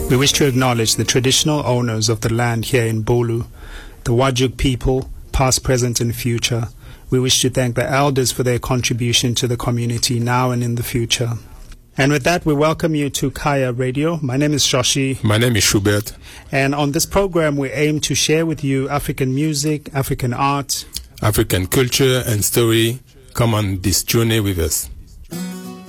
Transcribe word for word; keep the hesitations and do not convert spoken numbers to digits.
We wish to acknowledge the traditional owners of the land here in Bolu, the Wajug people, past, present and future. We wish to thank the elders for their contribution to the community now and in the future. And with that, we welcome you to Kaya Radio. My name is Shoshi. My name is Schubert. And on this program, we aim to share with you African music, African art, African culture and story. Come on this journey with us.